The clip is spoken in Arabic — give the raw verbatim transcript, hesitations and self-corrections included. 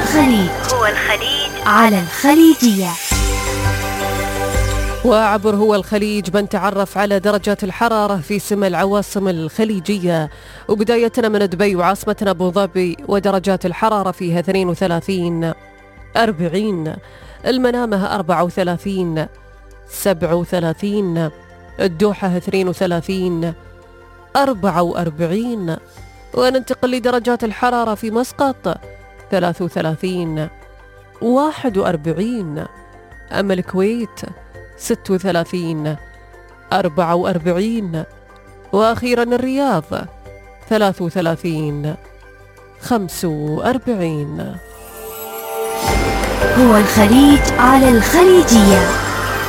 الخليج هو الخليج على الخليجية. وعبر هو الخليج بنتعرف على درجات الحرارة في سمى العواصم الخليجية، وبداية من دبي وعاصمتنا أبو ظبي ودرجات الحرارة فيها اثنين وثلاثين أربعين، المنامة أربعة وثلاثين سبعة وثلاثين، الدوحة اثنين وثلاثين أربعة وأربعين، وننتقل لدرجات الحرارة في مسقط ثلاثة وثلاثين واحد وأربعين، أما الكويت ستة وثلاثين أربعة وأربعين، وأخيرا الرياض ثلاثة وثلاثين خمسة وأربعين. هو الخليج على الخليجية.